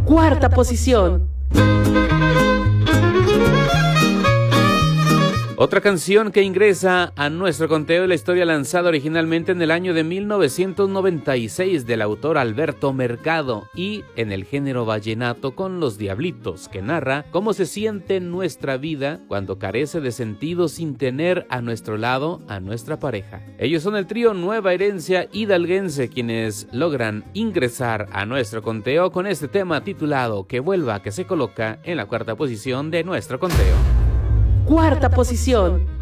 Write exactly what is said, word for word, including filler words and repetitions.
Cuarta posición. Otra canción que ingresa a nuestro conteo de la historia, lanzada originalmente en el año de mil novecientos noventa y seis del autor Alberto Mercado y en el género vallenato con Los Diablitos, que narra cómo se siente nuestra vida cuando carece de sentido sin tener a nuestro lado a nuestra pareja. Ellos son el trío Nueva Herencia hidalguense, quienes logran ingresar a nuestro conteo con este tema titulado Que Vuelva, que se coloca en la cuarta posición de nuestro conteo. Cuarta posición.